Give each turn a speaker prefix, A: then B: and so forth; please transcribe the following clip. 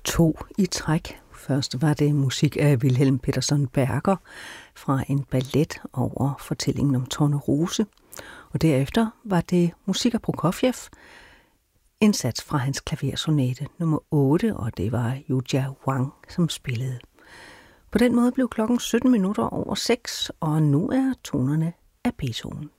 A: To i træk. Først var det musik af Wilhelm Petersson Berger fra en ballet over fortællingen om Tornerose. Og derefter var det musik af Prokofjev, en sats fra hans klaversonate nummer 8, og det var Yujia Wang, som spillede. På den måde blev klokken 17 minutter over 6, og nu er tonerne af Beethoven.